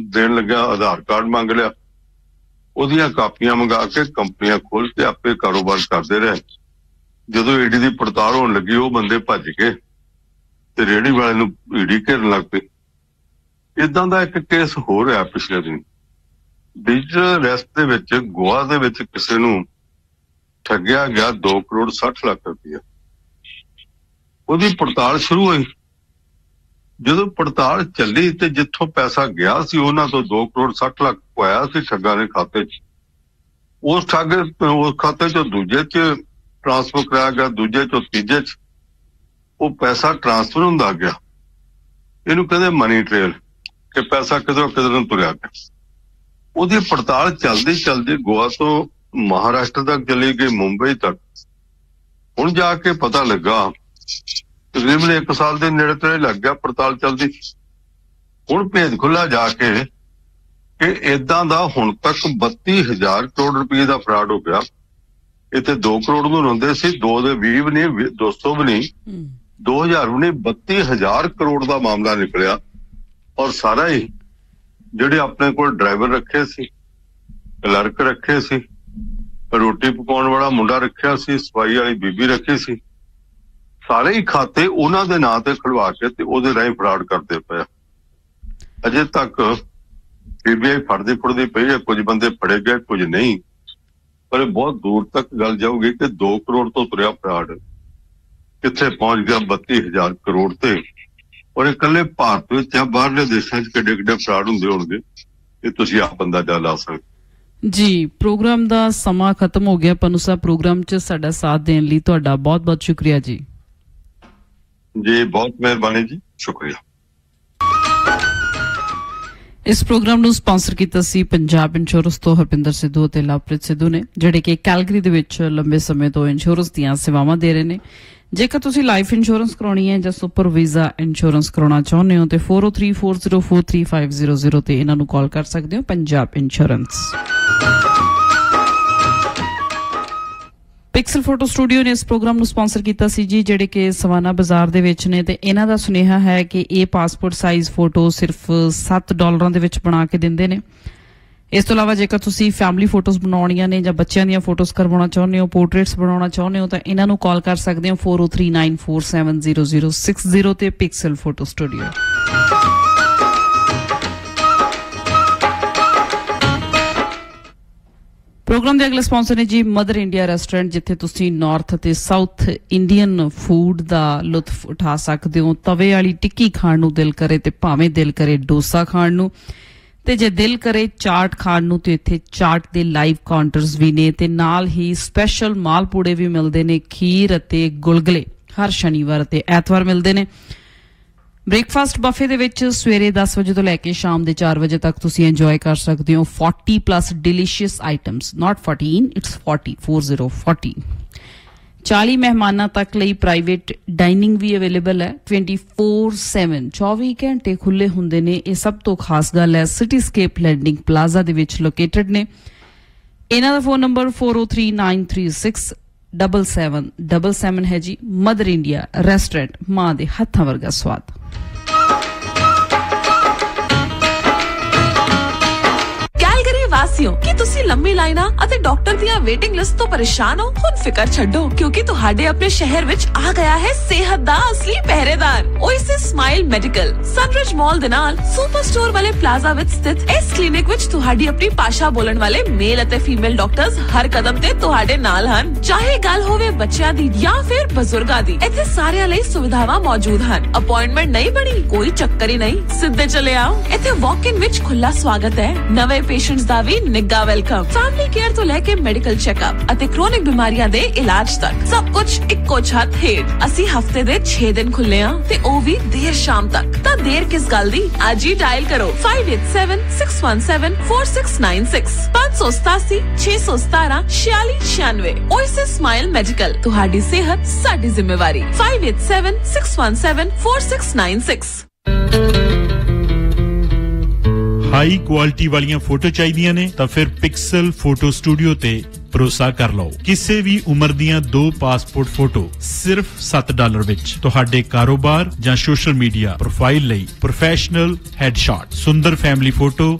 Then लग्या आधार card मंग लिया, ਉਹਦੀਆਂ ਕਾਪੀਆਂ ਮੰਗਾ ਕੇ ਕੰਪਨੀਆਂ ਖੋਲ ਕੇ ਆਪੇ ਕਾਰੋਬਾਰ ਕਰਦੇ ਰਹੇ। ਜਦੋਂ ਈਡੀ ਦੀ ਪੜਤਾਲ ਹੋਣ ਲੱਗੀ ਉਹ ਬੰਦੇ ਭੱਜ ਗਏ ਤੇ ਰੇਹੜੀ ਵਾਲੇ ਨੂੰ ਈਡੀ ਘੇਰਨ ਲੱਗ ਪਈ। ਇਦਾਂ ਦਾ ਇੱਕ ਕੇਸ ਹੋ ਰਿਹਾ ਪਿਛਲੇ ਦਿਨ ਡਿਜੀਟਲ ਅਰੈਸਟ ਦੇ ਵਿੱਚ ਗੋਆ ਦੇ ਵਿੱਚ ਕਿਸੇ ਨੂੰ ਠੱਗਿਆ ਗਿਆ 2 ਕਰੋੜ 60 ਲੱਖ ਰੁਪਇਆ। ਉਹਦੀ ਪੜਤਾਲ ਸ਼ੁਰੂ ਹੋਈ। ਜਦੋਂ ਪੜਤਾਲ ਚੱਲੀ ਤੇ ਜਿੱਥੋਂ ਪੈਸਾ ਗਿਆ ਸੀ ਉਹਨਾਂ ਤੋਂ 2 ਕਰੋੜ 60 ਲੱਖ ਪਾਇਆ ਸੀ ਠੱਗਾਂ ਦੇ ਖਾਤੇ 'ਚ। ਉਸ ਖਾਤੇ 'ਚੋਂ ਦੂਜੇ 'ਚ ਟ੍ਰਾਂਸਫਰ ਕਰਾਇਆ ਗਿਆ, ਦੂਜੇ 'ਚੋਂ ਤੀਜੇ 'ਚ ਉਹ ਪੈਸਾ ਟ੍ਰਾਂਸਫਰ ਹੁੰਦਾ ਗਿਆ। ਇਹਨੂੰ ਕਹਿੰਦੇ ਮਨੀ ਟ੍ਰੇਲ, ਕਿ ਪੈਸਾ ਕਿਧਰੋਂ ਨੂੰ ਤੁਰਿਆ ਗਿਆ। ਉਹਦੀ ਪੜਤਾਲ ਚੱਲਦੀ ਗੋਆ ਤੋਂ ਮਹਾਰਾਸ਼ਟਰ ਤੱਕ ਚਲੀ ਗਈ, ਮੁੰਬਈ ਤੱਕ। ਹੁਣ ਜਾ ਕੇ ਪਤਾ ਲੱਗਾ ਤਕਰੀਬਨ 1 ਸਾਲ ਦੇ ਨੇੜੇ ਤੇੜੇ ਲੱਗ ਗਿਆ ਪੜਤਾਲ ਚੱਲਦੀ। ਹੁਣ ਭੇਦ ਖੁੱਲਾ ਜਾ ਕੇ ਕਿ ਏਦਾਂ ਦਾ ਹੁਣ ਤੱਕ 32,000 ਕਰੋੜ ਰੁਪਏ ਦਾ ਫਰਾਡ ਹੋ ਗਿਆ। ਇੱਥੇ 2 ਕਰੋੜ ਨੂੰ ਰੋਂਦੇ ਸੀ, 2 ਦੇ 20 ਵੀ ਨਹੀਂ, 200 ਵੀ ਨਹੀਂ, 2000 ਵੀ ਨਹੀਂ, 32,000 ਕਰੋੜ ਦਾ ਮਾਮਲਾ ਨਿਕਲਿਆ। ਔਰ ਸਾਰਾ ਹੀ ਜਿਹੜੇ ਆਪਣੇ ਕੋਲ ਡਰਾਈਵਰ ਰੱਖੇ ਸੀ, ਕਲਰਕ ਰੱਖੇ ਸੀ, ਰੋਟੀ ਪਕਾਉਣ ਵਾਲਾ ਮੁੰਡਾ ਰੱਖਿਆ ਸੀ, ਸਫਾਈ ਵਾਲੀ ਬੀਬੀ ਰੱਖੀ ਸੀ, ਸਾਰੇ ਹੀ ਖਾਤੇ ਉਹਨਾਂ ਦੇ ਨਾਂ ਤੇ ਖੜਵਾ ਕੇ ਤੇ ਉਹਦੇ ਰਾਹੀਂ ਫਰਾਡ ਕਰਦੇ ਪਏ। ਅਜੇ ਤੱਕ ਸੀਬੀਆਈ ਫੜਦੀ ਪਈ ਹੈ। ਕੁਝ ਬੰਦੇ ਫੜੇ ਗਏ, ਕੁਝ ਨਹੀਂ, ਪਰ ਬਹੁਤ ਦੂਰ ਤੱਕ ਗੱਲ ਜਾਊਗੀ ਕਿ 2 ਕਰੋੜ ਤੋਂ ਤੁਰਿਆ ਫਰਾਡ ਕਿੱਥੇ ਪਹੁੰਚ ਗਿਆ 32,000 ਕਰੋੜ ਤੇ। ਔਰ ਇਕੱਲੇ ਭਾਰਤ ਵਿੱਚ ਜਾਂ ਬਾਹਰਲੇ ਦੇਸ਼ਾਂ 'ਚ ਕਿੱਡੇ ਕਿੱਡੇ ਫਰਾਡ ਹੁੰਦੇ ਹੋਣਗੇ, ਇਹ ਤੁਸੀਂ ਆਪ ਅੰਦਾਜ਼ਾ ਲਾ ਸਕਦੇ ਜੀ। ਪ੍ਰੋਗਰਾਮ ਦਾ ਸਮਾਂ ਖਤਮ ਹੋ ਗਿਆ। ਪਨੂ ਸਾਹਿਬ, ਪ੍ਰੋਗਰਾਮ 'ਚ ਸਾਡਾ ਸਾਥ ਦੇਣ ਲਈ ਤੁਹਾਡਾ ਬਹੁਤ ਬਹੁਤ ਸ਼ੁਕਰੀਆ ਜੀ। ਜੀ ਬਹੁਤ ਮਿਹਰਬਾਨੀ ਜੀ, ਸ਼ੁਕਰੀਆ। ਇਸ ਪ੍ਰੋਗਰਾਮ ਨੂੰ ਸਪਾਂਸਰ ਕੀਤਾ ਸੀ ਪੰਜਾਬ ਇੰਸ਼ੋਰੈਂਸ ਤੋਂ ਹਰਪਿੰਦਰ ਸਿੱਧੂ ਅਤੇ ਲਵਪ੍ਰੀਤ ਸਿੱਧੂ ਨੇ, ਜਿਹੜੇ ਕਿ ਕੈਲਗਰੀ ਦੇ ਵਿੱਚ ਲੰਬੇ ਸਮੇਂ ਤੋਂ ਇੰਸ਼ੋਰੈਂਸ ਦੀਆਂ ਸੇਵਾਵਾਂ ਦੇ ਰਹੇ ਨੇ। ਜੇਕਰ ਤੁਸੀਂ ਲਾਈਫ ਇੰਸ਼ੋਰੈਂਸ ਕਰਾਉਣੀ ਹੈ ਜਾਂ ਸੁਪਰ ਵੀਜ਼ਾ ਇੰਸ਼ੋਰੈਂਸ ਕਰਾਉਣਾ ਚਾਹੁੰਦੇ ਹੋ ਤੇ 4034043500 ਤੇ ਇਹਨਾਂ ਨੂੰ ਕਾਲ ਕਰ ਸਕਦੇ ਹੋ। Punjab insurance. Pixel photo studio ਨੇ ਇਸ ਪ੍ਰੋਗਰਾਮ ਨੂੰ ਸਪਾਂਸਰ ਕੀਤਾ ਸੀ ਜੀ, ਜਿਹੜੇ ਕਿ ਸਵਾਨਾ ਬਾਜ਼ਾਰ ਦੇ ਵਿੱਚ ਨੇ, ਤੇ ਇਹਨਾਂ ਦਾ ਸੁਨੇਹਾ ਹੈ ਕਿ ਇਹ ਪਾਸਪੋਰਟ ਸਾਈਜ਼ ਫੋਟੋ ਸਿਰਫ $7 ਦੇ ਵਿੱਚ ਬਣਾ ਕੇ ਦਿੰਦੇ ਨੇ। ਇਸ ਤੋਂ ਇਲਾਵਾ ਜੇਕਰ ਤੁਸੀਂ ਫੈਮਿਲੀ ਫੋਟੋਜ਼ ਬਣਾਉਣੀਆਂ ਨੇ ਜਾਂ ਬੱਚਿਆਂ ਦੀਆਂ ਫੋਟੋਜ਼ ਕਰਵਾਉਣਾ ਚਾਹੁੰਦੇ ਹੋ, ਪੋਰਟਰੇਟਸ ਬਣਾਉਣਾ ਚਾਹੁੰਦੇ ਹੋ, ਤਾਂ ਇਹਨਾਂ ਨੂੰ ਕਾਲ ਕਰ ਸਕਦੇ ਹੋ 4039470060 ਤੇ ਪਿਕਸਲ ਫੋਟੋ ਸਟੂਡੀਓ। ਪ੍ਰੋਗਰਾਮ ਦੇ ਅਗਲੇ ਸਪਾਂਸਰ ਨੇ ਜੀ ਮਦਰ ਇੰਡੀਆ ਰੈਸਟੋਰੈਂਟ, ਜਿੱਥੇ ਤੁਸੀਂ ਨਾਰਥ ਅਤੇ ਸਾਊਥ ਇੰਡੀਅਨ ਫੂਡ ਦਾ ਲੁਤਫ ਉਠਾ ਸਕਦੇ ਹੋ। ਤਵੇ ਵਾਲੀ ਟਿੱਕੀ ਖਾਣ ਨੂੰ ਦਿਲ ਕਰੇ ਤੇ ਭਾਵੇਂ ਦਿਲ ਕਰੇ ਡੋਸਾ ਖਾਣ ਨੂੰ, ਤੇ ਜੇ ਦਿਲ ਕਰੇ ਚਾਟ ਖਾਣ ਨੂੰ ਤੇ ਇੱਥੇ ਚਾਟ ਦੇ ਲਾਈਵ ਕਾਊਂਟਰਸ ਵੀ ਨੇ, ਤੇ ਨਾਲ ਹੀ ਸਪੈਸ਼ਲ ਮਾਲਪੂੜੇ ਵੀ ਮਿਲਦੇ ਨੇ। ਖੀਰ ਅਤੇ ਗੁਲਗੁਲੇ ਹਰ ਸ਼ਨੀਵਾਰ ਅਤੇ ਐਤਵਾਰ ਮਿਲਦੇ ਨੇ। ਬ੍ਰੇਕਫਾਸਟ ਬਫੇ ਦੇ ਵਿੱਚ ਸਵੇਰੇ 10 ਵਜੇ ਤੋਂ ਲੈ ਕੇ ਸ਼ਾਮ ਦੇ 4 ਵਜੇ ਤੱਕ ਤੁਸੀਂ ਇੰਜੋਏ ਕਰ ਸਕਦੇ ਹੋ 40+ ਡਿਲੀਸ਼ੀਅਸ ਆਈਟਮਸ, ਨਾਟ 14, ਇਟਸ 40 40 ਮਹਿਮਾਨਾਂ ਤੱਕ ਲਈ ਪ੍ਰਾਈਵੇਟ ਡਾਈਨਿੰਗ ਵੀ ਅਵੇਲੇਬਲ ਹੈ। 24/7 24 ਘੰਟੇ ਖੁੱਲੇ ਹੁੰਦੇ ਨੇ। ਇਹ ਸਭ ਤੋਂ ਖਾਸ ਗੱਲ ਹੈ। ਸਿਟੀਸਕੇਪ ਲੈਂਡਿੰਗ ਪਲਾਜ਼ਾ ਦੇ ਵਿੱਚ ਲੋਕੇਟਡ ਨੇ। ਇਹਨਾਂ ਦਾ ਫੋਨ ਨੰਬਰ 4039367777 ਹੈ ਜੀ। ਮਦਰ ਇੰਡੀਆ ਰੈਸਟੋਰੈਂਟ, ਮਾਂ ਦੇ ਹੱਥਾਂ ਵਰਗਾ ਸਵਾਦ। ਵਾਸੀਓ, ਕੀ ਤੁਸੀਂ ਲੰਮੀ ਲਾਈਨਾਂ ਅਤੇ ਡਾਕਟਰ ਦੀਆਂ ਵੇਟਿੰਗ ਲਿਸਟ ਤੋਂ ਪਰੇਸ਼ਾਨ ਹੋ? ਹੁਣ ਫਿਕਰ ਛੱਡੋ, ਕਿਉਂਕਿ ਤੁਹਾਡੇ ਆਪਣੇ ਸ਼ਹਿਰ ਵਿੱਚ ਆ ਗਿਆ ਹੈ ਸਿਹਤ ਦਾ ਅਸਲੀ ਪਹਿਰੇਦਾਰ, ਓਏਸਿਸ ਸਮਾਈਲ ਮੈਡੀਕਲ। ਸਨਰਿਜ ਮਾਲ ਦੇ ਨਾਲ ਸੁਪਰ ਸਟੋਰ ਵਾਲੇ ਪਲਾਜ਼ਾ ਵਿੱਚ ਸਥਿਤ ਇਸ ਕਲੀਨਿਕ ਵਿੱਚ ਤੁਹਾਡੀ ਆਪਣੀ ਭਾਸ਼ਾ ਬੋਲਣ ਵਾਲੇ ਮੇਲ ਅਤੇ ਫੀਮੇਲ ਡਾਕਟਰਸ ਹਰ ਕਦਮ ਤੇ ਤੁਹਾਡੇ ਨਾਲ ਹਨ। ਚਾਹੇ ਗੱਲ ਹੋਵੇ ਬੱਚਿਆਂ ਦੀ ਜਾਂ ਫਿਰ ਬਜ਼ੁਰਗਾਂ ਦੀ, ਇੱਥੇ ਸਾਰਿਆਂ ਲਈ ਸੁਵਿਧਾਵਾਂ ਮੌਜੂਦ ਹਨ। ਅਪਾਇੰਟਮੈਂਟ ਨਹੀਂ ਬਣੀ? ਕੋਈ ਚੱਕਰ ਹੀ ਨਹੀਂ, ਸਿੱਧੇ ਚਲੇ ਆਓ। ਇੱਥੇ ਵਾਕ ਇਨ ਵਿੱਚ ਖੁੱਲਾ ਸਵਾਗਤ ਹੈ। ਨਵੇਂ ਪੇਸ਼ੈਂਟਸ ਦਾ ਵੀ ਨਿੱਘਾ ਵੈਲਕਮ। ਫੈਮਿਲੀ ਕੇਅਰ ਤੋਂ ਲੈ ਕੇ ਮੈਡੀਕਲ ਚੈੱਕਅਪ ਅਤੇ ਕ੍ਰੋਨਿਕ ਬਿਮਾਰੀਆਂ ਦੇ ਇਲਾਜ ਤੱਕ ਸਭ ਕੁਝ ਇੱਕੋ ਛੱਤ ਹੇਠ। ਅਸੀਂ ਹਫਤੇ ਦੇ 6 ਦਿਨ ਖੁੱਲੇ ਆ ਤੇ ਉਹ ਵੀ ਦੇਰ ਸ਼ਾਮ ਤੱਕ। ਤਾਂ ਦੇਰ ਕਿਸ ਗੱਲ ਦੀ, ਅੱਜ ਹੀ ਡਾਇਲ ਕਰੋ 5876174696 587-617-4696। ਓਏਸਿਸ ਸਮਾਈਲ ਮੈਡੀਕਲ, ਤੁਹਾਡੀ ਸਿਹਤ ਸਾਡੀ ਜ਼ਿੰਮੇਵਾਰੀ। 5876174696। ਹਾਈ ਕੁਆਲਿਟੀ ਵਾਲੀਆਂ ਫੋਟੋ ਚਾਹੀਦੀਆਂ ਨੇ ਤਾਂ ਫਿਰ ਪਿਕਸਲ ਫੋਟੋ ਸਟੂਡੀਓ ਤੇ ਭਰੋਸਾ ਕਰ ਲਓ। ਕਿਸੇ ਵੀ ਉਮਰ ਦੀਆਂ 2 ਪਾਸਪੋਰਟ ਫੋਟੋ ਸਿਰਫ $7 ਵਿੱਚ ਤੁਹਾਡੇ ਕਾਰੋਬਾਰ ਜਾਂ ਸੋਸ਼ਲ ਮੀਡੀਆ ਪ੍ਰੋਫਾਈਲ ਲਈ ਪ੍ਰੋਫੈਸ਼ਨਲ ਹੈਡਸ਼ਾਟ, ਸੁੰਦਰ ਫੈਮਿਲੀ ਫੋਟੋ